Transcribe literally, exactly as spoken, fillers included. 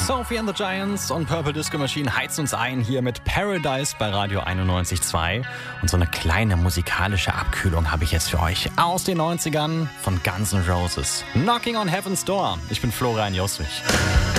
Sophie and the Giants und Purple Disco Machine heizen uns ein hier mit Paradise bei Radio einundneunzig Komma zwei. Und so eine kleine musikalische Abkühlung habe ich jetzt für euch aus den neunzigern von Guns N' Roses. Knocking on Heaven's Door. Ich bin Florian Joswig.